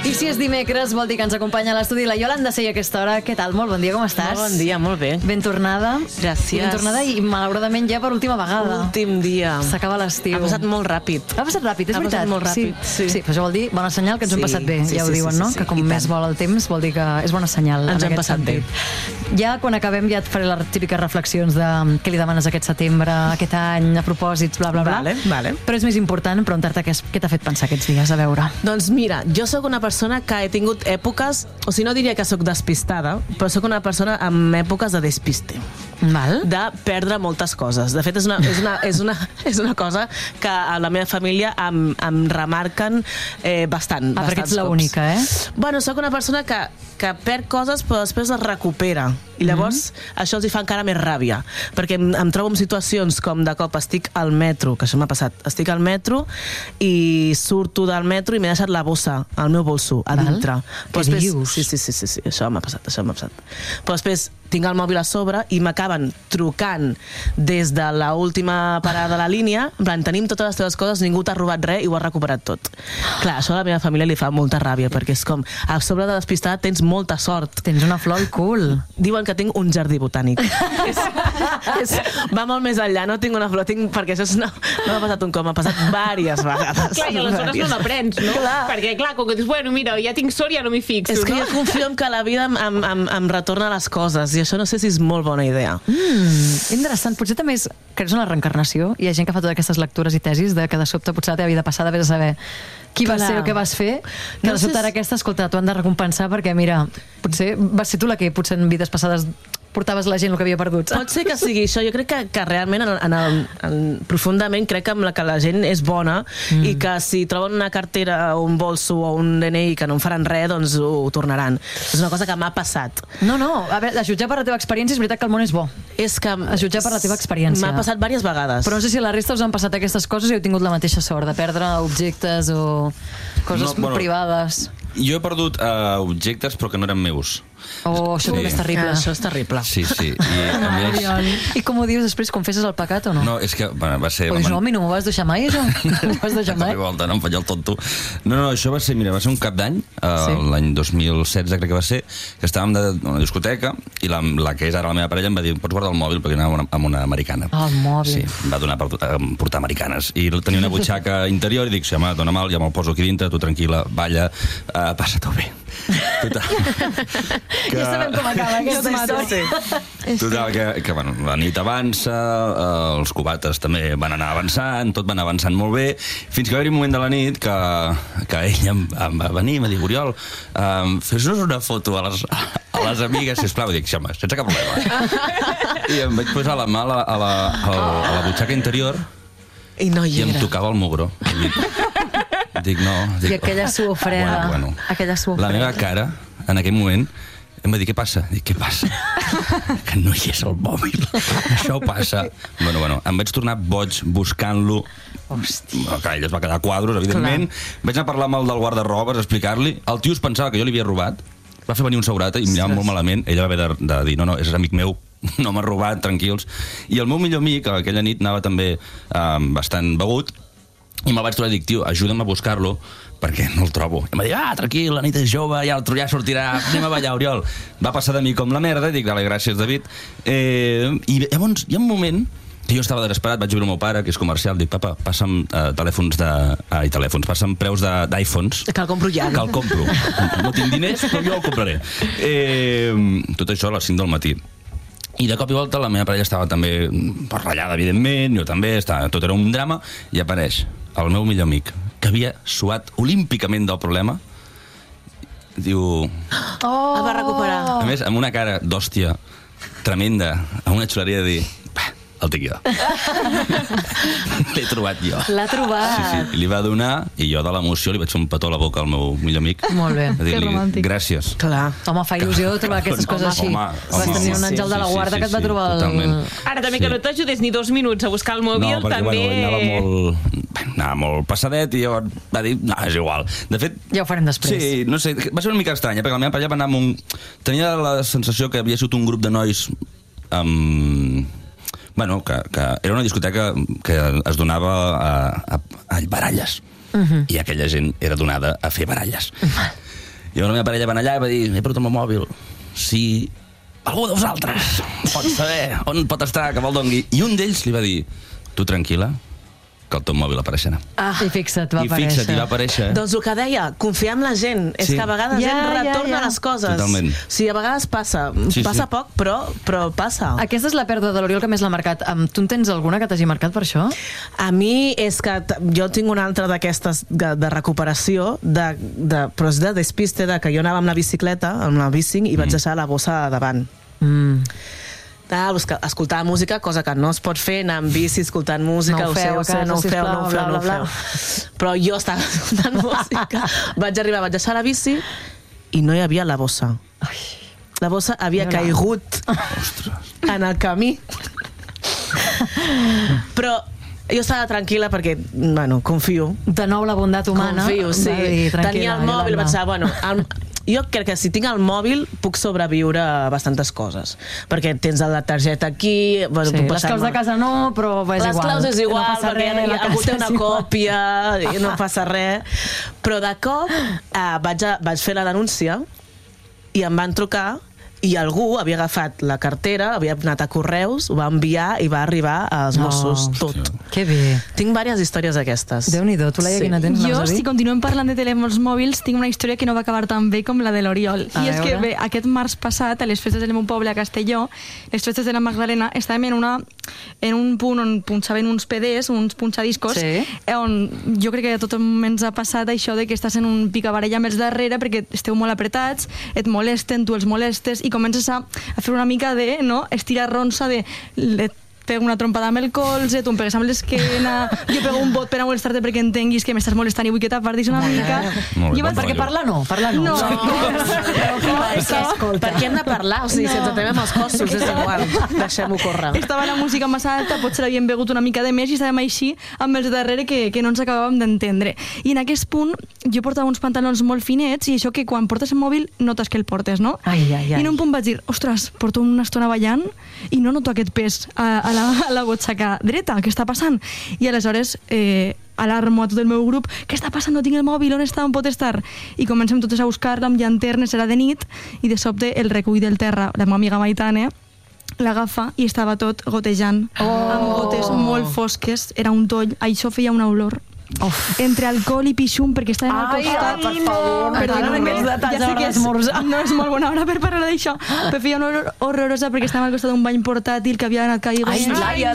I si és dimecres, vol dir que ens acompanya a l'estudi la Iolanda Sey a aquesta hora. Què tal? Molt bon dia, com estàs? Molt bon dia, molt bé. Ben tornada. Gràcies. Ben tornada i malauradament ja per última vegada. Últim dia. S'acaba l'estiu. Ha passat molt ràpid. Ha passat ràpid, és veritat. Ha passat molt ràpid, sí. Sí, però això vol dir bona senyal que ens ho hem passat bé, sí, ja ho sí, diuen, sí, no? sí, Que com i més tant. vol el temps vol dir que és bona senyal. Ens en hem aquest passat bé. sentit. Ja quan acabem ja et faré les típiques reflexions de què li demanes aquest setembre, aquest any, a propòsits, bla, bla, bla. Vale. Però és més important preguntar-te què t'ha fet pensar aquests dies, a veure. Doncs mira, jo sóc una persona que he tingut èpoques, o sigui, no diria que sóc despistada, però sóc una persona amb èpoques de despiste. Val? De perdre moltes coses. De fet, és una cosa que a la meva família em remarquen bastant. Perquè ets l'única, eh? Bueno, sóc una persona que perd coses però després les recupera. I llavors això els hi fa encara més ràbia. Perquè em trobo en situacions com de cop estic al metro, que això m'ha passat. Estic al metro i surto del metro i m'he deixat la bossa, el meu bolso, a dintre. Què dius? Sí, això m'ha passat. Però després tinc el mòbil a sobre i m'acaben trucant des de l'última parada de la línia, en plan, tenim totes les teves coses, ningú t'ha robat res i ho has recuperat tot. Clar, això a la meva família li fa molta ràbia, perquè és com, a sobre de despistada tens molta sort. Tens una flor al cul. Diuen que tinc un jardí botànic. Va molt més enllà, no tinc una flor, perquè això no m'ha passat un cop, m'ha passat diverses vegades. Clar, i aleshores no n'aprens, no? Clar. Perquè, clar, com que dius, bueno, mira, ja tinc sort, ja no m'hi fixo, És que no? jo confio en que la vida em retorna les coses, i això no sé si és molt bona idea. Interessant. Potser també creus en la reencarnació. Hi ha gent que fa totes aquestes lectures i tesis de que de sobte potser la teva vida passada vés a saber qui vas Clar. ser o què vas fer, que No de sé sobte ara aquesta, escolta, t'ho han de recompensar perquè, mira, potser vas ser tu la que potser en vides passades portaves la gent el que havia perdut. Pot ser que sigui això. Jo crec que realment profundament crec que amb la que la gent és bona i que si troben una cartera o un bolso o un DNI que no en faran res, doncs ho tornaran. És una cosa que m'ha passat. No, a veure, a jutjar per la teva experiència és veritat que el món és bo. És que A jutjar per la teva experiència. m'ha passat diverses vegades. Però no sé si a la resta us han passat aquestes coses i heu tingut la mateixa sort de perdre objectes o coses privades. Jo he perdut objectes però que no eren meus. Oh, això també és terrible. Això és terrible. Sí. I, a més, I com ho dius després? Confesses el pecat o no? no, és que bueno, va ser... O dius, no, a mi no m'ho vas deixar mai, això? No m'ho vas deixar mai? Cap volta, no em faig el tonto. No, això va ser un cap d'any, l'any 2016 crec que va ser, que estàvem en una discoteca i la que és ara la meva parella em va dir, pots guardar el mòbil perquè anava amb una americana. Ah, el mòbil. Sí, em va donar per portar americanes. I tenia una butxaca interior i dic, si home, dona mal, ja me'l poso aquí dintre, tu tranquil·la, balla, passa-t'ho bé. Total. Ja sabem com acaba aquesta història. Total, que bueno, la nit avança, els cubates també van anar avançant, tot va anar avançant molt bé, fins que va haver un moment de la nit que ell em va venir i em va dir, Oriol, fes-nos una foto a les amigues, sisplau. I dic, home, sense cap problema. I em vaig posar la mà a la butxaca interior I no hi i em era. tocava el mugró. Dic, no. I aquella suor freda. Bueno. Aquella suor La freda. meva cara, en aquell moment, em va dir, què passa? Dic, què passa? Que no hi és el mòbil. Això passa. Bueno, em vaig tornar boig buscant-lo. Hòstia. Clar, ell es va quedar a quadros, evidentment. Vaig anar a parlar amb el del guarda-robes, explicar-li. El tio es pensava que jo li havia robat. Va fer venir un segurata i em mirava molt malament. Ella va haver de dir, no, és amic meu, no m'ha robat, tranquils. I el meu millor amic, aquella nit, anava també bastant begut, i me'l vaig trobar i dic, tio, ajuda'm a buscar-lo perquè no el trobo. I em va dir, tranquil, la nit és jove, ja sortirà, anem a ballar, Oriol. Va passar de mi com la merda, i dic, vale, gràcies, David. I llavors hi ha un moment que jo estava desesperat, vaig veure el meu pare, que és comercial, dic, papa, passa'm passa'm preus d'iPhones. Que el compro ja. Que el compro. No tinc diners, però jo el compraré. Tot això a les 5 del matí. I de cop i volta la meva parella estava també ratllada, evidentment, jo també, tot era un drama, i apareix el meu millor amic, que havia suat olímpicament del problema, diu... El va recuperar. A més, amb una cara d'hòstia tremenda, amb una xuleria de dir... El tinc jo. L'he trobat jo. L'ha trobat. Sí, li va donar, i jo de l'emoció li vaig fer un petó a la boca al meu millor amic. Molt bé. A dir-li, Que romàntic. gràcies. Clar. Home, fa il·lusió trobar aquestes coses així. Vas tenir un àngel de la guarda que et va trobar el... totalment. Ara també que no t'ajudés ni 2 minuts a buscar el mòbil, No, perquè també... bueno, anava molt passadet i llavors va dir, no, és igual. De fet... Ja ho farem després. Sí, no sé, va ser una mica estranya, perquè la meva parella va anar amb un... Tenia la sensació que havia sigut un grup de nois amb... Bueno, que era una discoteca que es donava a baralles. I aquella gent era donada a fer baralles. I la meva parella va anar allà i va dir, he perdut el meu mòbil. Si algú de vosaltres pot saber on pot estar, que me'l dongui. I un d'ells li va dir, tu tranquil·la, que el teu mòbil apareixerà. I fixa't, va I fixa't, aparèixer. i va aparèixer. Doncs el que deia, confiar en la gent. És que a vegades la gent retorna les coses. Totalment. O sigui, a vegades passa. Passa poc, però passa. Aquesta és la pèrdua de l'Oriol que més l'ha marcat. Tu en tens alguna que t'hagi marcat per això? A mi és que jo tinc una altra d'aquestes de recuperació, però és de despiste, que jo anava amb la bicicleta, amb la bici, i vaig deixar la bossa davant. Escoltar música, cosa que no es pot fer, anar amb bici escoltant música, no ho feu, no ho feu. Però jo estava escoltant música, vaig deixar la bici i no hi havia la bossa. La bossa havia caigut en el camí. Però jo estava tranquil·la perquè, bueno, confio. De nou la bondat humana. Confio, sí. Tenia el mòbil, vaig pensar, bueno, jo crec que si tinc el mòbil puc sobreviure a bastantes coses, perquè tens la targeta aquí... Sí, les claus de casa no, però és igual. Les claus és igual, no perquè algú té una còpia i no passa res. Però de cop vaig fer la denúncia i em van trucar i algú havia agafat la cartera, havia anat a correus, ho va enviar i va arribar als Mossos tot. Que bé. Tinc diverses històries d'aquestes. Déu-n'hi-do, tu Laia, quina tens? Jo, si continuem parlant de telèfons mòbils, tinc una història que no va acabar tan bé com la de l'Oriol. I és que bé, aquest març passat, a les festes del meu poble, a Castelló, les festes de la Magdalena, estàvem en un punt on punxaven uns PDs, uns punxadiscos, on jo crec que a tothom ens ha passat això de que estàs en un picabarell amb els darrere perquè esteu molt apretats, et molesten, tu els molestes, i comences a fer una mica de estirar ronsa de pego una trompada amb el colze, tu em pegues amb l'esquena, jo pego un bot per a molestar-te perquè entenguis que m'estàs molestant i vull que t'apardis una mica. Perquè parlar no. No. Perquè hem de parlar, o sigui, si ens atrevem als cossos, és igual, deixem-ho córrer. Estava la música massa alta, potser havíem begut una mica de més i estàvem així amb els de darrere que no ens acabàvem d'entendre. I en aquest punt jo portava uns pantalons molt finets i això que quan portes el mòbil notes que el portes, no? I en un punt vaig dir, ostres, porto una estona ballant i no noto aquest pes a la butxaca dreta, què està passant? I aleshores alarmo a tot el meu grup, què està passant? No tinc el mòbil, on està, on pot estar? I comencem totes a buscar-lo amb llanternes, era de nit, i de sobte el recull del terra, la meva amiga Maitane, l'agafa i estava tot gotejant, amb gotes molt fosques, era un toll, això feia una olor. Entre alcohol i pixum perquè estaven al costat. Per favor, perdona, ja sé que no és molt bona hora per parlar d'això, però feia una olor horrorosa perquè estàvem al costat d'un bany portàtil que havia anat caient. Laia.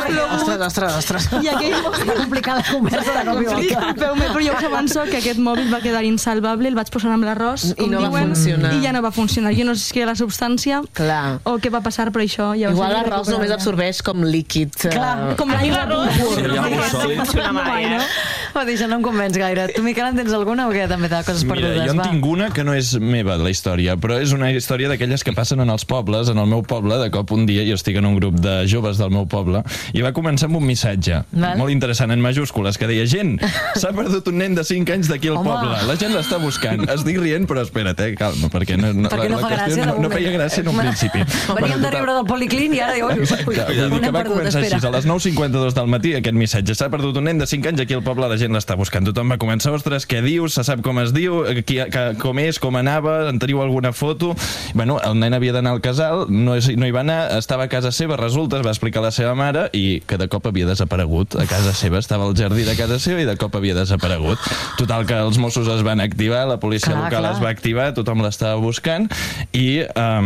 Ostres. I aquell Està complicada la conversa de cop i volta. però jo us avanço que aquest mòbil va quedar insalvable, el vaig posar amb l'arròs i no va funcionar. I ja no va funcionar. Jo no sé si era la substància o què va passar, però això ja va ser. Igual l'arròs només absorbeix com líquid. Com l'arròs. Si hi ha algun sòlid. Va dir, això no em convenç gaire. Tu, Miquel, en tens alguna o què? També de coses perdudes? Mira, jo en tinc una que no és meva, la història, però és una història d'aquelles que passen en els pobles. En el meu poble, de cop un dia, jo estic en un grup de joves del meu poble, i va començar amb un missatge molt interessant, en majúscules, que deia, gent, s'ha perdut un nen de 5 anys d'aquí al poble. La gent l'està buscant. Estic rient, però espera't, calma, perquè no feia gràcia en un principi. Veníem de riure del Policlín i ara diu... Exacte, vull dir que va començar així, a les 9:52 del matí, aquest missatge, s'ha perdut un nen de 5 anys aquí al poble, la gent l'està buscant. Tothom va començar, ostres, què dius? Se sap com es diu? Com és? Com anava? En teniu alguna foto? Bueno, el nen havia d'anar al casal, no hi va anar, estava a casa seva, resulta, es va explicar a la seva mare i que de cop havia desaparegut a casa seva, estava al jardí de casa seva i de cop havia desaparegut. Total, que els Mossos es van activar, la policia local es va activar, tothom l'estava buscant i...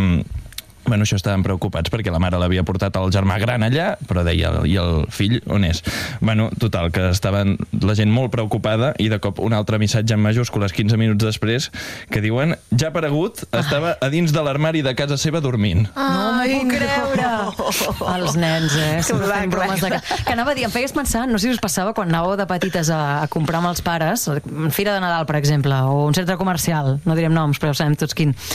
Bueno, això estaven preocupats perquè la mare l'havia portat al germà gran allà, però deia, i el fill on és? Bueno, total, que estaven la gent molt preocupada i de cop un altre missatge en majúscules 15 minuts després que diuen, ja ha aparegut, estava a dins de l'armari de casa seva dormint. No m'ho puc creure. Els nens, sempre fent bromes de... Que anava a dir, em feies pensar, no sé si us passava quan anàveu de petites a comprar amb els pares, en Fira de Nadal, per exemple, o un centre comercial, no direm noms, però sabem tots quin.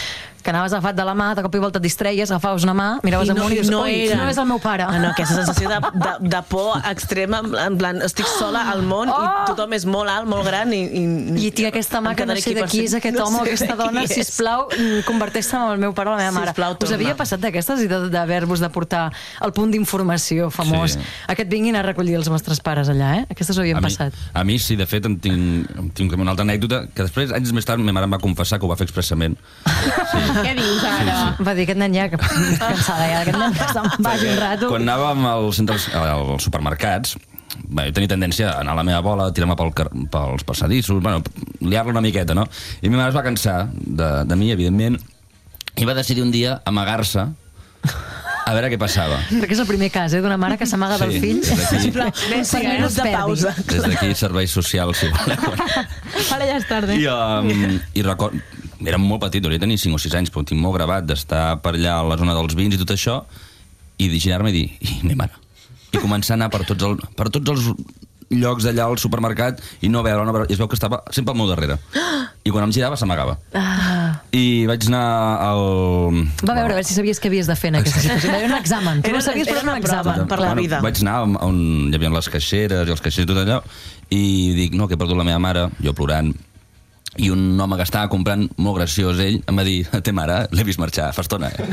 que anaves agafat de la mà, de cop i volta et distreies, agafaves una mà, miraves amunt i dius, ui, no és el meu pare. No, aquesta sensació de por extrema, en plan, estic sola al món i tothom és molt alt, molt gran i tinc aquesta mà que no sé de qui és aquest home o aquesta dona, sisplau, converteix-se en el meu pare o la meva mare. Us havia passat d'aquestes i d'haver-vos de portar el punt d'informació famós a que et vinguin a recollir els vostres pares allà, Aquestes ho havien passat. A mi sí, de fet, em tinc una altra anècdota que després, anys més tard, ma mare em va confessar que ho va fer expressament. Què dius ara? Va dir, aquest nen ja, cansada ja, aquest nen que se'n vagi un rato. Quan anàvem als supermercats, jo tenia tendència a anar a la meva bola, a tirar-me pels passadissos, liar-la una miqueta, no? I ma mare es va cansar de mi, evidentment, i va decidir un dia amagar-se a veure què passava. Perquè és el primer cas, d'una mare que s'amaga del fill. Ben 5 minuts de pausa. Des d'aquí, serveis socials, si voleu. Ara ja és tarda. I record... Era molt petit, hauria de tenir 5 o 6 anys, però ho tinc molt gravat d'estar per allà a la zona dels vins i tot això, i de girar-me i dir, i mare. I començar a anar per tots els llocs d'allà al supermercat i no veure, i es veu que estava sempre al meu darrere. I quan em girava, s'amagava. I vaig anar al... Va veure, a veure si sabies què havies de fer en aquesta situació. Era un examen. Tu no sabies, però era un examen per la vida. Vaig anar on hi havia les caixeres i els caixers i tot allò, i dic, no, que he perdut la meva mare, jo plorant, i un home que estava comprant, molt graciós ell, em va dir, té mare, l'he vist marxar fa estona. És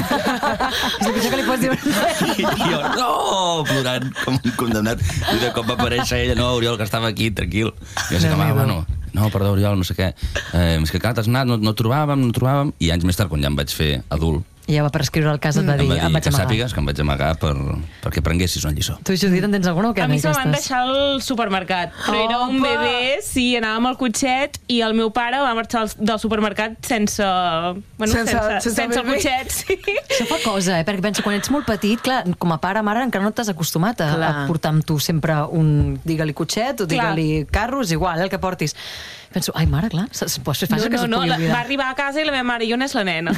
el pitjor que li pots dir. I jo, no, plorant com un condemnat. I de cop va aparèixer ella, no, Oriol, que estava aquí, tranquil. I jo sé que, no, perdó, Oriol, no sé què. És que clar, t'has anat, no trobàvem, i anys més tard, quan ja em vaig fer adult, I ja va prescriure el cas, et va dir, em vaig que amagar. sàpigues que em vaig amagar perquè prenguessis una lliçó. Tu, Judit, en tens alguna o què? A mi se van deixar al supermercat, però era un bebè, sí, anàvem al cotxet i el meu pare va marxar del supermercat sense el cotxet, sí. Això fa cosa, perquè penso, quan ets molt petit, clar, com a pare, mare, encara no t'has acostumat a portar amb tu sempre un, digue-li cotxet o digue-li carro, és igual, el que portis. Penso, ai, mare, clar, fa que se't pugui oblidar. Va arribar a casa i la meva mare, i on és la nena?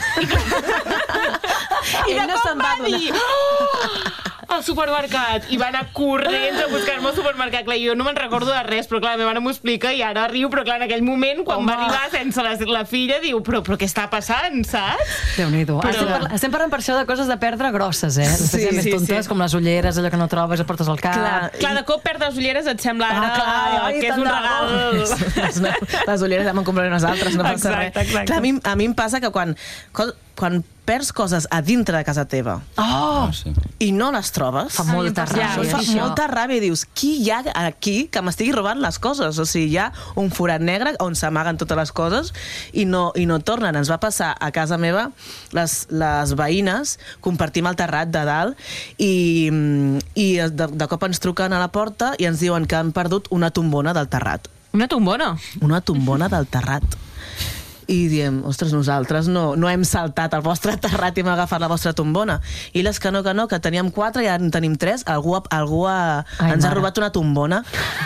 I de cop va dir, al supermercat, i va anar corrents a buscar-me al supermercat. Clar, jo no me'n recordo de res, però clar, la meva mare m'ho explica i ara riu, però clar, en aquell moment, quan va arribar sense la filla, diu, però què està passant, saps? Déu-n'hi-do. Estem parlant per això de coses de perdre grosses, Sí, més tontes, com les ulleres, allò que no trobes, et portes al cap. Clar, de cop perdre les ulleres et sembla ara que és un regal. Les ulleres ja me'n compraré unes altres, no passa res. Exacte. Clar, a mi em passa que quan perds coses a dintre de casa teva i no les trobes, Fa molta ràbia. fa molta ràbia i dius, qui hi ha aquí que m'estigui robant les coses? O sigui, hi ha un forat negre on s'amaguen totes les coses i no tornen. Ens va passar a casa meva, les veïnes, compartim el terrat de dalt i de cop ens truquen a la porta i ens diuen que han perdut una tombona del terrat. Una tombona? Una tombona del terrat. I diem, ostres, nosaltres no hem saltat al vostre terrat i hem agafat la vostra tombona. I les que no, que teníem 4 i ara en tenim 3, algú ens ha robat una tombona.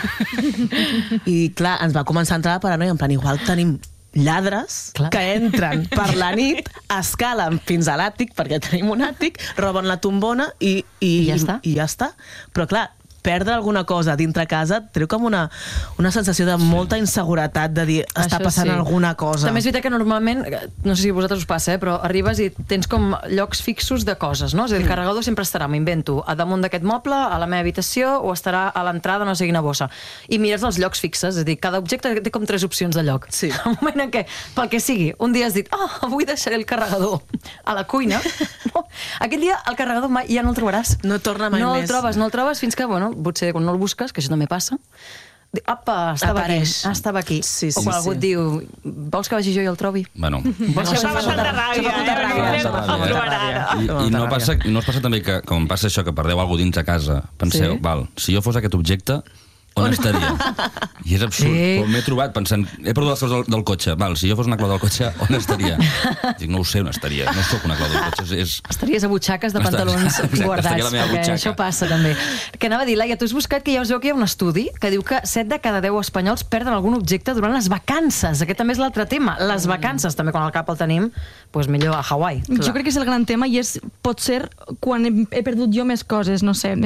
I clar, ens va començar a entrar la paranoia, en plan, igual tenim lladres que entren per la nit, escalen fins a l'àtic, perquè tenim un àtic, roben la tombona i ja està. Però clar, perdre alguna cosa dintre casa treu com una sensació de molta inseguretat, de dir, està passant alguna cosa. També és veritat que normalment, no sé si a vosaltres us passa, però arribes i tens com llocs fixos de coses, no? És a dir, el carregador sempre estarà, m'invento, a damunt d'aquest moble, a la meva habitació, o estarà a l'entrada, no sé quina bossa. I mires els llocs fixes, és a dir, cada objecte té com 3 opcions de lloc. Sí. El moment en què, pel que sigui, un dia has dit, avui deixaré el carregador a la cuina, aquell dia el carregador mai ja no el trobaràs. No torna mai més. No el trobes fins que, potser quan no el busques, que això també passa, apa, estava aquí. Sí, o quan algú et diu, vols que vagi jo i el trobi? Bueno. Això fa bastanta ràbia. I no us passa també que, com passa això, que perdeu alguna dins a casa, penseu, si jo fos aquest objecte, on estaria? I és absurd. Però m'he trobat pensant, he perdut les coses del cotxe. Si jo fos una clau del cotxe, on estaria? Dic, no ho sé on estaria. No sóc una clau del cotxe. Estaries a butxaques de pantalons guardats, perquè això passa també. Que anava a dir, Laia, tu has buscat que ja us veu que hi ha un estudi que diu que 7 de cada 10 espanyols perden algun objecte durant les vacances. Aquest també és l'altre tema. Les vacances, també quan al cap el tenim, doncs millor a Hawaii. Jo crec que és el gran tema i és, pot ser, quan he perdut jo més coses, no sé, més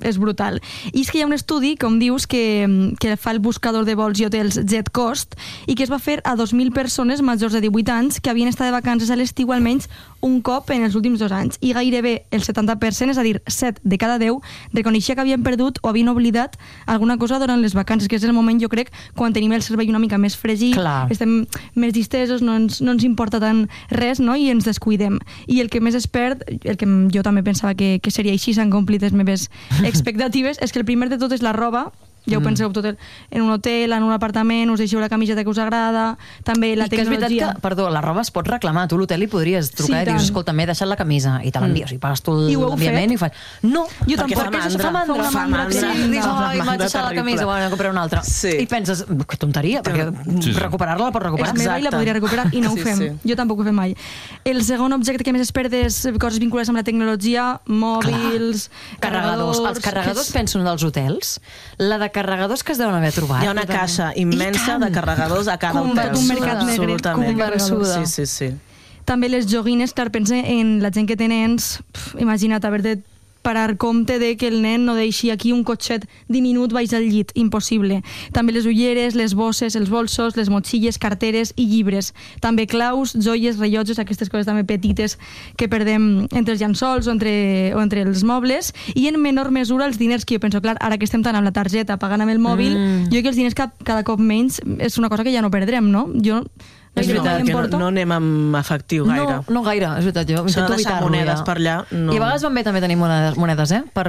és brutal. I és que hi ha un estudi, com dius, que fa el buscador de vols i hotels JetCost i que es va fer a 2.000 persones majors de 18 anys que havien estat de vacances a l'estiu almenys un cop en els últims 2 anys. I gairebé el 70%, és a dir, 7 de cada 10, reconeixia que havien perdut o havien oblidat alguna cosa durant les vacances, que és el moment, jo crec, quan tenim el cervell una mica més fregit, estem més distesos, no ens importa tant res, no? I ens descuidem. I el que més es perd, el que jo també pensava que seria així, s'han complit les meves expectatives, és que el primer de tot és la roba. Ja ho penseu tot en un hotel, en un apartament, us deixeu la camiseta que us agrada, també la tecnologia. I que és veritat que, perdó, la roba es pot reclamar. Tu a l'hotel li podries trucar i dius, escolta, m'he deixat la camisa, i te l'envies, i pagues tu l'enviament i fas... No, jo tampoc, perquè fa mandra. Fa mandra. Ai, m'haig deixat la camisa, bueno, comprar una altra. I penses, que tonteria, perquè recuperar-la la pots recuperar. És meva i la podria recuperar, i no ho fem. Jo tampoc ho fem mai. El segon objecte que més es perd és coses vinculades amb la tecnologia, mòbils, carregadors... Els carregadors, penso, dels hotels, la de carregadors que es deuen haver trobat. Hi ha una caixa immensa de carregadors a cada hotel. Un mercat negre convençuda. Sí. També les joguines, clar, pensa en la gent que té nens, imagina't haver de parar compte de que el nen no deixi aquí un cotxet diminut baix al llit, impossible. També les ulleres, les bosses, els bolsos, les motxilles, carteres i llibres. També claus, joies, rellotges, aquestes coses també petites que perdem entre els llençols o entre els mobles, i en menor mesura els diners, que jo penso, clar, ara que estem tant amb la targeta pagant amb el mòbil, jo crec que els diners cada cop menys és una cosa que ja no perdrem, no? És veritat que no anem amb efectiu gaire. No gaire, és veritat. Jo intento evitar-ho monedes per allà. I a vegades van bé també tenir monedes,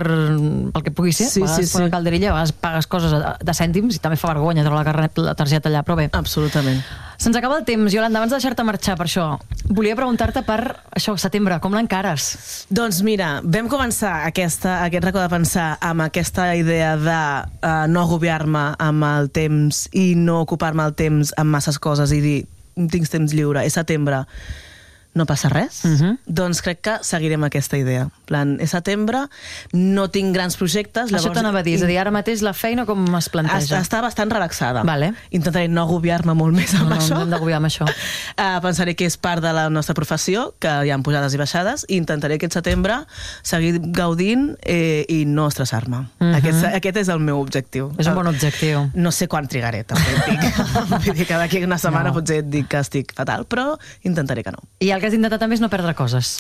pel que pugui ser. A vegades per una calderilla, a vegades pagues coses de cèntims i també fa vergonya treure la targeta allà, però bé. Absolutament. Se'ns acaba el temps, Iolanda, abans de deixar-te marxar per això. Volia preguntar-te per això, setembre, com l'encares? Doncs mira, vam començar aquest racó de pensar amb aquesta idea de no agobiar-me amb el temps i no ocupar-me el temps amb masses coses i dir, tinc temps lliure, és setembre, no passa res, doncs crec que seguirem aquesta idea. En plan, és setembre, no tinc grans projectes. Això t'anava a dir, és a dir, ara mateix la feina com es planteja? Està bastant relaxada. Vale. Intentaré no agobiar-me molt més amb això. No hem d'agobiar amb això. Pensaré que és part de la nostra professió, que hi ha pujades i baixades, i intentaré aquest setembre seguir gaudint i no estressar-me. Aquest és el meu objectiu. És un bon objectiu. No sé quan trigaré, també et dic. Vull dir que d'aquí una setmana potser et dic que estic fatal, però intentaré que no. I el que has intentat també és no perdre coses.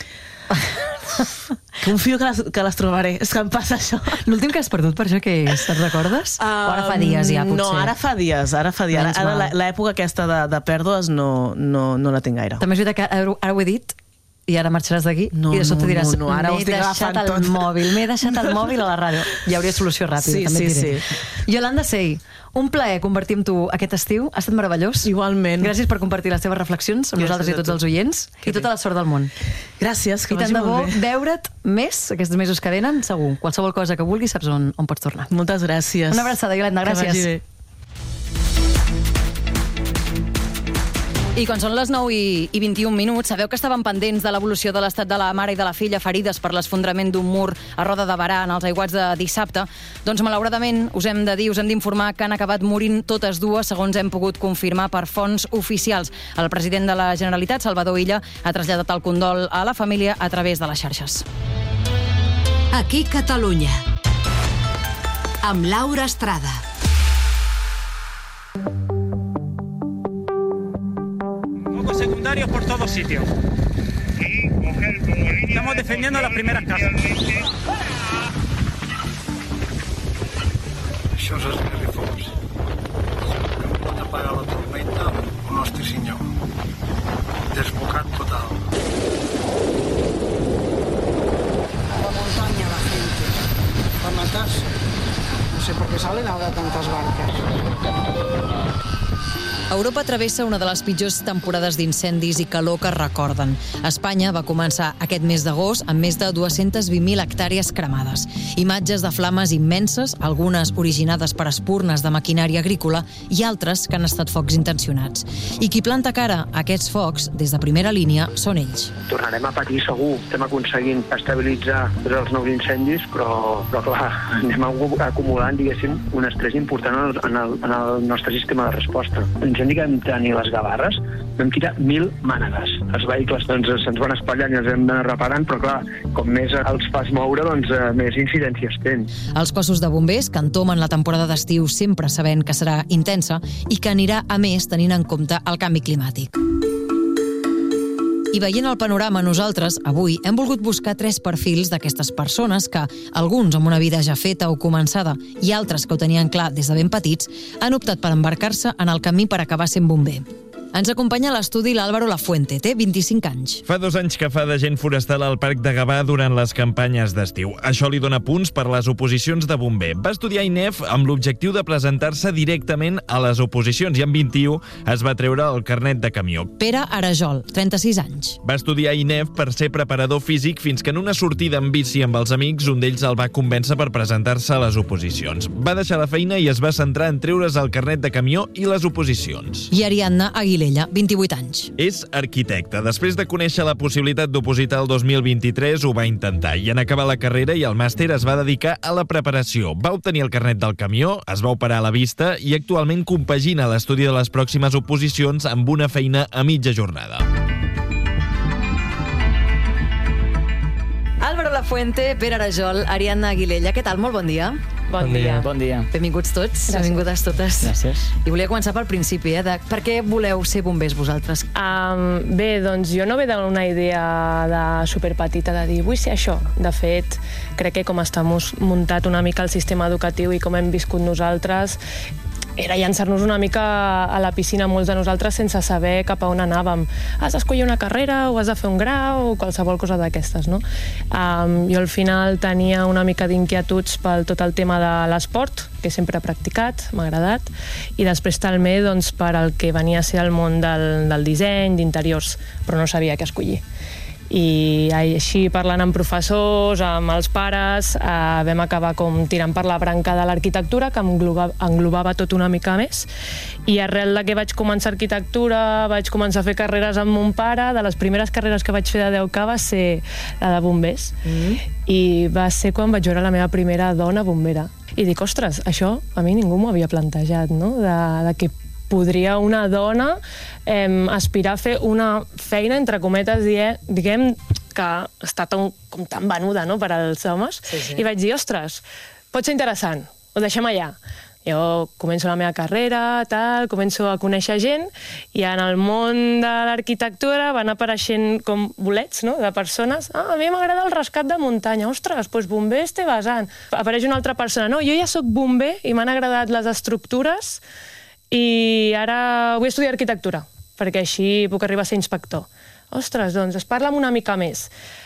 Confio que les trobaré. És que em passa això. L'últim que has perdut per això què és? Te'n recordes? O ara fa dies ja, potser? No, ara fa dies. Ara l'època aquesta de pèrdues no la tinc gaire. També és veritat que ara ho he dit i ara marxaràs d'aquí i de sobte diràs m'he deixat el mòbil a la ràdio. Hi hauria solució ràpida, també et diré. Iolanda Sey, un plaer compartir amb tu aquest estiu. Ha estat meravellós. Igualment. Gràcies per compartir les teves reflexions amb nosaltres i tots els oients. I tota la sort del món. Gràcies, que vagi molt bé. I tant de bo veure't més aquests mesos que venen, segur. Qualsevol cosa que vulguis saps on pots tornar. Moltes gràcies. Una abraçada, Iolanda. Gràcies. Que vagi bé. I quan són les 9 i 21 minuts, sabeu que estàvem pendents de l'evolució de l'estat de la mare i de la filla ferides per l'esfondrament d'un mur a Roda de Berà en els aiguats de dissabte? Doncs malauradament us hem d'informar que han acabat morint totes dues, segons hem pogut confirmar per fonts oficials. El president de la Generalitat, Salvador Illa, ha traslladat el condol a la família a través de les xarxes. Aquí Catalunya, amb Laura Estrada. Secundarios por todos sitios. Estamos defendiendo las primeras casas. Això és esgarrifós. Que pot apagar la tormenta amb el nostre senyor. Desbocat total. A la montaña la gente. Para matarse. No sé por qué salen ahora tantas barcas. Europa travessa una de les pitjors temporades d'incendis i calor que recorden. Espanya va començar aquest mes d'agost amb més de 220.000 hectàrees cremades. Imatges de flames immenses, algunes originades per espurnes de maquinària agrícola i altres que han estat focs intencionats. I qui planta cara a aquests focs des de primera línia són ells. Tornarem a patir segur. Estem aconseguint estabilitzar els nous incendis, però clar, anem acumulant, diguéssim, un estrès important en el nostre sistema de resposta. L'incendi que vam tenir les Gavarres vam tirar 1.000 mànegues. Els vehicles doncs, se'ns van espatllant i els hem d'anar reparant, però clar, com més els fas moure, doncs més incidències tens. Els cossos de bombers que entomen la temporada d'estiu sempre sabent que serà intensa i que anirà a més tenint en compte el canvi climàtic. I veient el panorama, nosaltres, avui, hem volgut buscar 3 perfils d'aquestes persones que, alguns amb una vida ja feta o començada i altres que ho tenien clar des de ben petits, han optat per embarcar-se en el camí per acabar sent bomber. Ens acompanya a l'estudi l'Álvaro Lafuente, té 25 anys. Fa 2 anys que fa d'agent forestal al Parc de Gavà durant les campanyes d'estiu. Això li dona punts per les oposicions de bomber. Va estudiar INEF amb l'objectiu de presentar-se directament a les oposicions i amb 21 es va treure el carnet de camió. Pere Arajol, 36 anys. Va estudiar INEF per ser preparador físic fins que en una sortida en bici amb els amics un d'ells el va convèncer per presentar-se a les oposicions. Va deixar la feina i es va centrar en treure's el carnet de camió i les oposicions. I Ariadna Aguilera, 28 anys. És arquitecte. Després de conèixer la possibilitat d'opositar el 2023, ho va intentar i en acabar la carrera i el màster es va dedicar a la preparació. Va obtenir el carnet del camió, es va operar a la vista i actualment compagina l'estudi de les pròximes oposicions amb una feina a mitja jornada. Álvaro Lafuente, Pere Arajol, Ariadna Aguilera, què tal? Molt bon dia. Bon dia. Bon dia. Benvinguts tots, benvingudes totes. Gràcies. I volia començar pel principi, de per què voleu ser bombers vosaltres? Bé, doncs jo no ve d'una idea de superpetita de dir vull ser això. De fet, crec que com està muntat una mica el sistema educatiu i com hem viscut nosaltres, era llançar-nos una mica a la piscina molts de nosaltres sense saber cap a on anàvem. Has d'escollir una carrera o has de fer un grau o qualsevol cosa d'aquestes, no? Jo al final tenia una mica d'inquietuds pel tot el tema de l'esport, que sempre he practicat, m'ha agradat, i després també doncs, per el que venia a ser el món del disseny, d'interiors, però no sabia què escollir. I així parlant amb professors, amb els pares, vam acabar com tirant per la branca de l'arquitectura, que englobava tot una mica més, i arrel de que vaig començar arquitectura vaig començar a fer carreres amb mon pare. De les primeres carreres que vaig fer de 10K va ser la de bombers, i va ser quan vaig veure la meva primera dona bombera i dic, ostres, això a mi ningú m'ho havia plantejat, no? De que podria una dona aspirar a fer una feina, entre cometes, diguem, que està com tan venuda, no?, per als homes. Sí. I vaig dir, ostres, pot ser interessant, ho deixem allà. Jo començo la meva carrera, començo a conèixer gent, i en el món de l'arquitectura van apareixent com bolets, no?, de persones. A mi m'agrada el rescat de muntanya. Ostres, doncs bombers té vessant. Apareix una altra persona. No, jo ja soc bomber i m'han agradat les estructures i ara vull estudiar arquitectura, perquè així puc arribar a ser inspector. Ostres, doncs parla'm una mica més.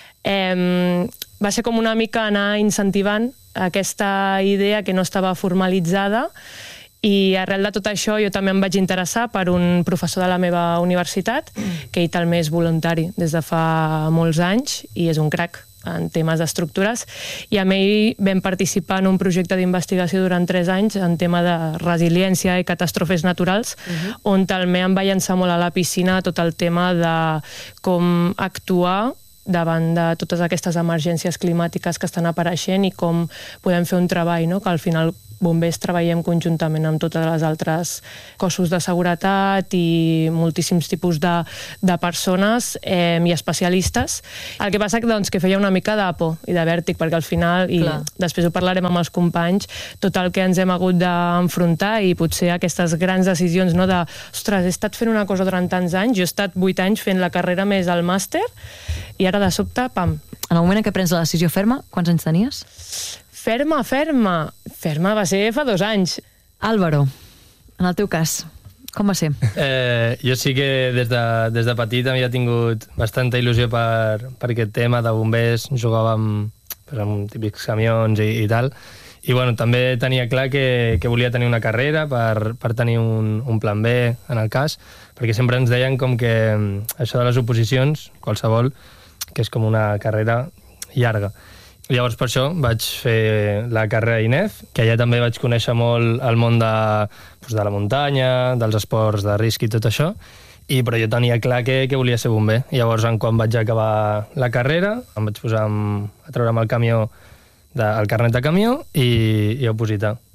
Va ser com una mica anar incentivant aquesta idea que no estava formalitzada, i arrel de tot això jo també em vaig interessar per un professor de la meva universitat, que ell també és voluntari des de fa molts anys i és un crac en temes d'estructures, i amb ell vam participar en un projecte d'investigació durant 3 anys en tema de resiliència i catàstrofes naturals, on també em va llançar molt a la piscina tot el tema de com actuar davant de totes aquestes emergències climàtiques que estan apareixent i com podem fer un treball, no?, que al final bombers treballem conjuntament amb totes les altres cossos de seguretat i moltíssims tipus de persones i especialistes. El que passa doncs, que feia una mica de por i de vèrtic, perquè al final, i després ho parlarem amb els companys, tot el que ens hem hagut d'enfrontar i potser aquestes grans decisions, no, de, ostres, he estat fent una cosa durant tants anys, jo he estat 8 anys fent la carrera més el màster, i ara de sobte, pam. En el moment en què prens la decisió ferma, quants anys tenies? Ferma va ser fa 2 anys. Álvaro, en el teu cas, com va ser? Jo sí que des de petit havia tingut bastanta il·lusió per aquest tema de bombers, jugava amb típics camions i tal, i bueno, també tenia clar que volia tenir una carrera per tenir un plan B en el cas, perquè sempre ens deien com que això de les oposicions, qualsevol, que és com una carrera llarga. Llavors, per això, vaig fer la carrera a INEF, que allà també vaig conèixer molt el món de la muntanya, dels esports de risc i tot això, però jo tenia clar que volia ser bomber. Llavors, quan vaig acabar la carrera, em vaig posar a treure'm el carnet de camió i a opositar.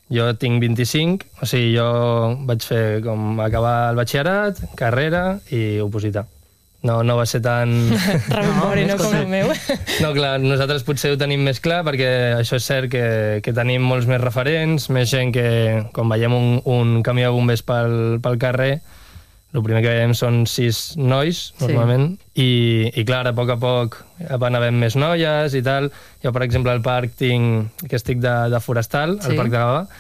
Jo tinc 25, o sigui, jo vaig fer com acabar el batxillerat, carrera i opositar. No va ser tan... Rebombori, no com el meu. No, clar, nosaltres potser ho tenim més clar perquè això és cert que tenim molts més referents, més gent que quan veiem un camió de bombers pel carrer, el primer que veiem són 6 nois, normalment, i clar, a poc van havent més noies i tal. Jo, per exemple, al parc que estic de forestal, al Parc de Gavà,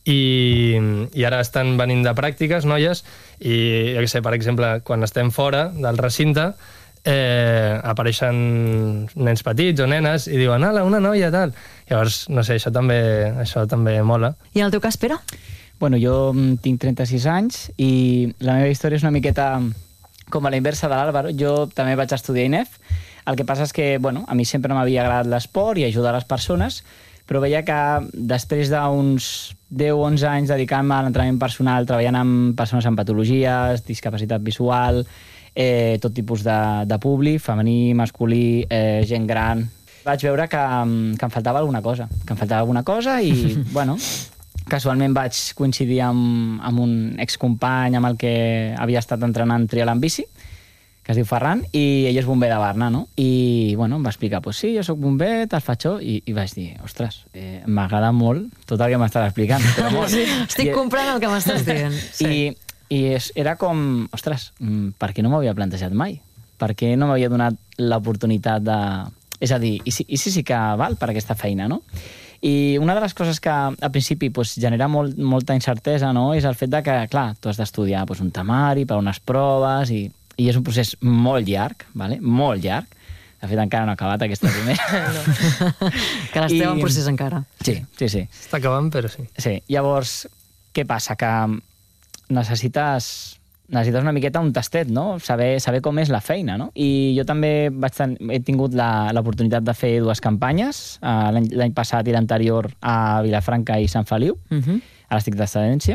i ara estan venint de pràctiques, noies, i jo què sé, per exemple, quan estem fora del recinte, apareixen nens petits o nenes i diuen, ala, una noia, tal. Llavors, no sé, això també mola. I en el teu cas, Pere? Bueno, jo tinc 36 anys i la meva història és una miqueta com a la inversa de l'Àlvaro. Jo també vaig estudiar INEF. El que passa és que, bueno, a mi sempre m'havia agradat l'esport i ajudar les persones, però veia que després d'uns 10 o 11 anys dedicant-me a l'entrenament personal, treballant amb persones amb patologies, discapacitat visual, tot tipus de públic, femení, masculí, gent gran, vaig veure que em faltava alguna cosa, i, bueno, casualment vaig coincidir amb un excompany amb el que havia estat entrenant trial en bici, que es diu Ferran, i ell és bomber de Barna, no? I, bueno, em va explicar, pues sí, jo soc bomber, te'l faig jo, i vaig dir, ostres, m'agrada molt tot el que m'estàs explicant, però molt. Sí, estic comprant el que m'estàs dient. I era com, ostres, per què no m'havia plantejat mai? Per què no m'havia donat l'oportunitat de... És a dir, i sí que val per aquesta feina, no? I una de les coses que al principi genera molta incertesa, no?, és el fet de que, clar, tu has d'estudiar un temari per unes proves i és un procés molt llarg, molt llarg. De fet, encara no ha acabat aquesta primera. No. Que l'estem en procés encara. Sí. Està acabant, però sí. Sí. Llavors, què passa? Que necessites una miqueta un tastet, no? Saber com és la feina, no? I jo també he tingut l'oportunitat de fer 2 campanyes, l'any passat i l'anterior a Vilafranca i Sant Feliu. Ara estic d'excedència.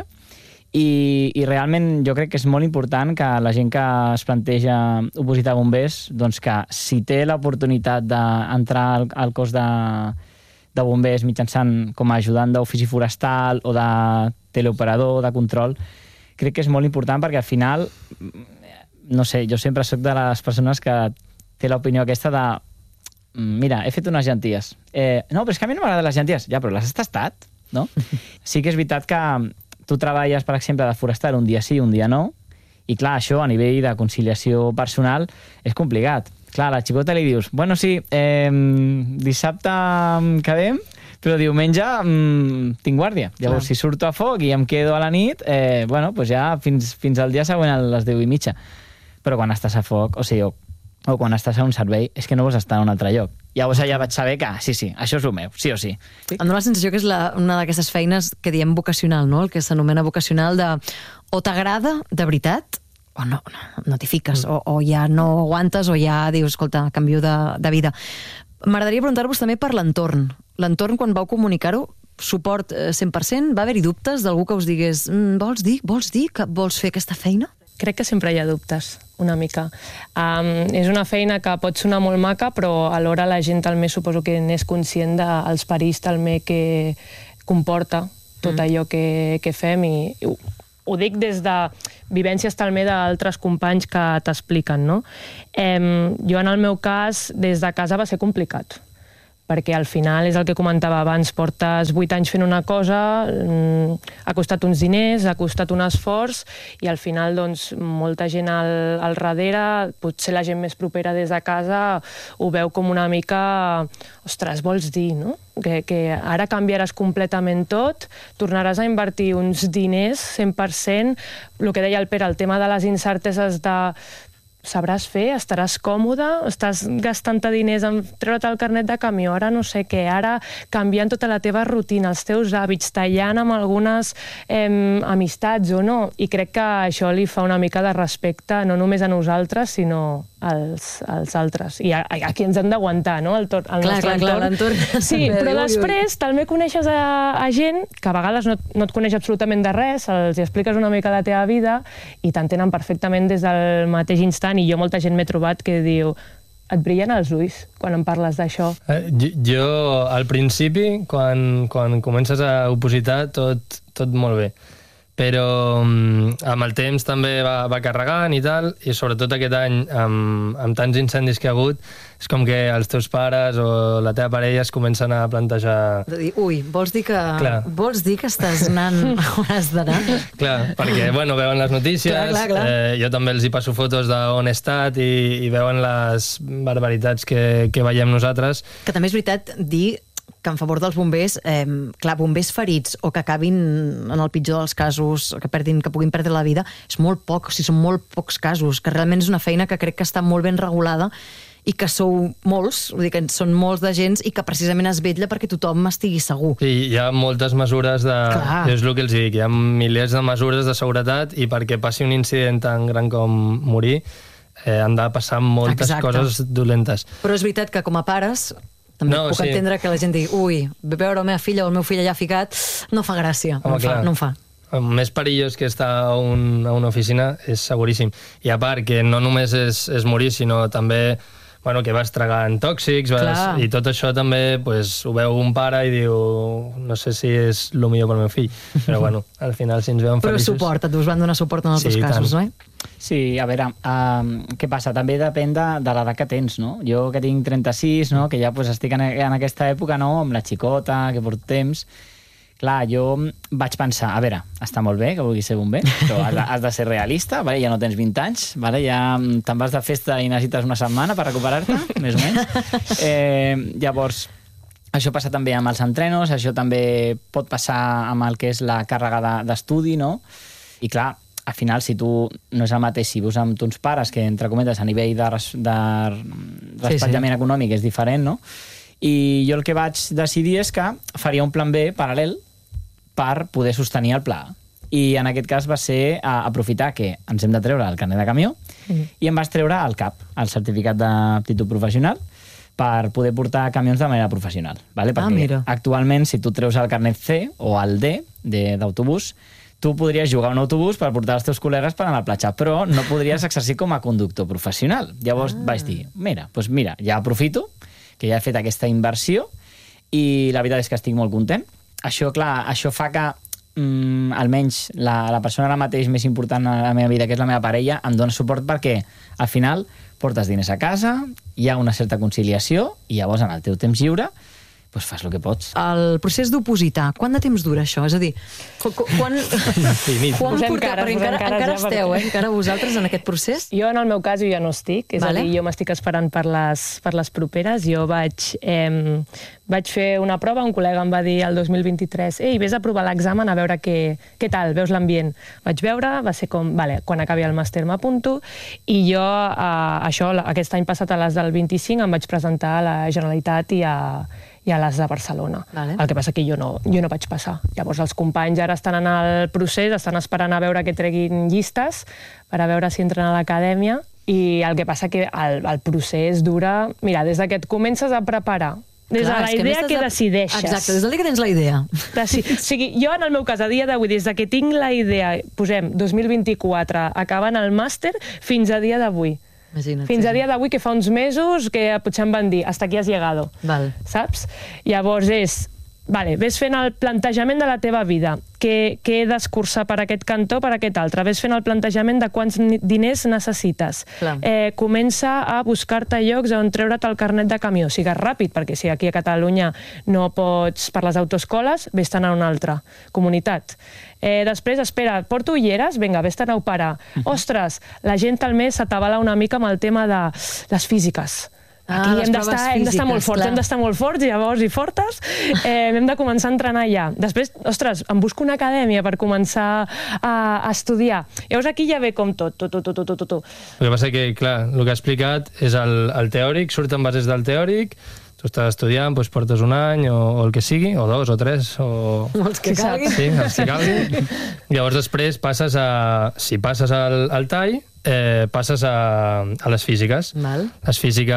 I realment jo crec que és molt important que la gent que es planteja opositar a bombers, doncs que si té l'oportunitat d'entrar al cos de bombers mitjançant com a ajudant d'ofici forestal o de teleoperador, de control, crec que és molt important perquè al final, no sé, jo sempre soc de les persones que té l'opinió aquesta de mira, he fet unes llenties. No, però és que a mi no m'agraden les llenties. Ja, però les has tastat, no? Sí que és veritat que tu treballes, per exemple, de forestal un dia sí, un dia no, i clar, això a nivell de conciliació personal és complicat. Clar, a la xicota li dius, bueno, sí, dissabte quedem, però diumenge tinc guàrdia. Llavors, si surto a foc i em quedo a la nit, bueno, doncs ja fins al dia següent a les 10:30. Però quan estàs a foc, o sigui, o quan estàs a un servei, és que no vols estar en un altre lloc. Llavors ja vaig saber que sí, això és el meu, sí o sí. Em dóna la sensació que és una d'aquestes feines que diem vocacional, no? El que s'anomena vocacional de o t'agrada de veritat o no t'hi fiques, o ja no aguantes o ja dius, escolta, canvio de vida. M'agradaria preguntar-vos també per l'entorn. L'entorn, quan vau comunicar-ho, suport 100%? Va haver-hi dubtes d'algú que us digués vols dir que vols fer aquesta feina? Crec que sempre hi ha dubtes, una mica. És una feina que pot sonar molt maca, però alhora la gent també suposo que n'és conscient dels perills també que comporta tot allò que fem, i ho dic des de vivències també d'altres companys que t'expliquen, no? Jo, en el meu cas, des de casa va ser complicat, perquè al final és el que comentava abans, portes 8 anys fent una cosa, ha costat uns diners, ha costat un esforç, i al final doncs molta gent al darrere, potser la gent més propera des de casa, ho veu com una mica, ostres, vols dir, no? Que ara canviaràs completament tot, tornaràs a invertir uns diners 100%, el que deia el Pere, el tema de les incerteses de sabràs fer, estaràs còmode, estàs gastant-te diners en treure't el carnet de camió, ara no sé què, ara canviant tota la teva rutina, els teus hàbits, tallant amb algunes amistats o no, i crec que això li fa una mica de respecte no només a nosaltres, sinó als altres, i a qui ens hem d'aguantar, no? El nostre entorn. Sí, però després també coneixes a gent que a vegades no et coneix absolutament de res, els expliques una mica la teva vida i t'entenen perfectament des del mateix instant, i jo molta gent m'he trobat que diu et brillen els ulls quan em parles d'això. Jo, al principi, quan comences a opositar, tot molt bé. Però amb el temps també va carregant i tal, i sobretot aquest any, amb tants incendis que hi ha hagut, és com que els teus pares o la teva parella es comencen a plantejar... Ui, vols dir que estàs anant on has d'anar? Clar, perquè, veuen les notícies, clar. Jo també els hi passo fotos d'on he estat i veuen les barbaritats que veiem nosaltres. Que també és veritat dir que en favor dels bombers, bombers ferits o que acabin, en el pitjor dels casos, que puguin perdre la vida, és molt poc, són molt pocs casos, que realment és una feina que crec que està molt ben regulada i que sou molts, vull dir que són molts d'agents i que precisament es vetlla perquè tothom estigui segur. Sí, hi ha moltes mesures és el que els dic, hi ha milers de mesures de seguretat i perquè passi un incident tan gran com morir han de passar moltes coses dolentes. Però és veritat que com a pares també puc entendre que la gent digui veure la meva filla o el meu fill allà ficat no fa gràcia, no em fa. El més perillós que estar a una oficina és seguríssim. I a part que no només és morir, sinó també que vas tragant tòxics i tot això també ho veu un pare i diu no sé si és el millor pel meu fill, però al final si ens veuen feliços... Però us van donar suport en els dos casos, no? Sí, a veure, què passa? També depèn de l'edat que tens, no? Jo que tinc 36, no? Que ja estic en aquesta època, no? Amb la xicota, que porto temps... Clar, jo vaig pensar, a veure, està molt bé que vulguis ser bomber, però has de ser realista, vale? Ja no tens 20 anys, vale? Ja te'n vas de festa i necessites una setmana per recuperar-te, més o menys. Llavors, això passa també amb els entrenos, això també pot passar amb el que és la càrrega d'estudi, no? I clar, al final, si tu no és el mateix, si vius amb tons pares, que entre cometes a nivell de respatllament econòmic és diferent, no? I jo el que vaig decidir és que faria un plan B paral·lel per poder sostenir el pla A. I en aquest cas va ser aprofitar que ens hem de treure el carnet de camió i em vaig treure el CAP, el certificat d'aptitud professional, per poder portar camions de manera professional. Vale? Perquè actualment, si tu treus el carnet C o el D d'autobús, tu podries jugar a un autobús per portar els teus col·legues per anar a la platja, però no podries exercir com a conductor professional. Llavors vaig dir, mira, ja aprofito que ja he fet aquesta inversió i la veritat és que estic molt content. Això, clar, això fa que almenys la persona ara mateix més important a la meva vida, que és la meva parella, em dona suport perquè al final portes diners a casa, hi ha una certa conciliació i llavors en el teu temps lliure fas el que pots. El procés d'opositar, quant de temps dura això? És a dir, quan encara esteu, encara vosaltres en aquest procés? Jo en el meu cas ja no estic, és a dir, jo m'estic esperant per les properes. Jo vaig fer una prova, un col·lega em va dir el 2023 vés a provar l'examen a veure què tal, veus l'ambient. Vaig veure, va ser com, quan acabi el màster m'apunto, i jo aquest any passat a les del 25 em vaig presentar a la Generalitat i a les de Barcelona. El que passa que jo no vaig passar. Llavors els companys ara estan en el procés, estan esperant a veure que treguin llistes per a veure si entren a l'acadèmia, i el que passa que el procés dura... Mira, des que et comences a preparar, des de la idea que decideixes. Exacte, des del dia que tens la idea. O sigui, jo en el meu cas, a dia d'avui, des que tinc la idea, posem 2024, acabant el màster, fins a dia d'avui. Fins a dia d'avui, que fa uns mesos, que potser em van dir, hasta aquí has llegado. Saps? Llavors és... Ves fent el plantejament de la teva vida. Què he d'escurçar per aquest cantó, per aquest altre? Ves fent el plantejament de quants diners necessites. Comença a buscar-te llocs on treure't el carnet de camió. Sigues ràpid, perquè si aquí a Catalunya no pots per les autoescoles, ves-te'n a una altra comunitat. Després, espera, porto ulleres? Vinga, ves-te'n a operar. Ostres, la gent també s'atabala una mica amb el tema de les físiques. Aquí hem d'estar molt forts, llavors, i fortes, hem de començar a entrenar ja. Després, ostres, em busco una acadèmia per començar a estudiar. Llavors aquí ja ve com tot. El que passa que, clar, el que ha explicat és el teòric, surten bases del teòric, tu estàs estudiant, portes un any o el que sigui, o 2 o 3, o... Els que calguin. Sí, els que calguin. Llavors després passes si passes al tall, passes a les físiques. Les físiques